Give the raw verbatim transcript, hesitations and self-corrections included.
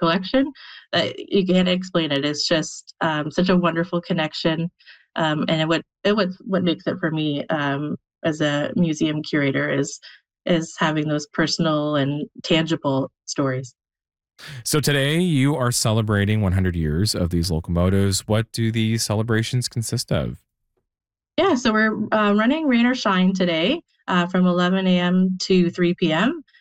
collection that you can't explain it. It's just um, such a wonderful connection, um, and it what it what what makes it for me um, as a museum curator is is having those personal and tangible stories. So today you are celebrating one hundred years of these locomotives. What do these celebrations consist of? Yeah, so we're uh, running Rain or Shine today uh, from eleven a m to three p m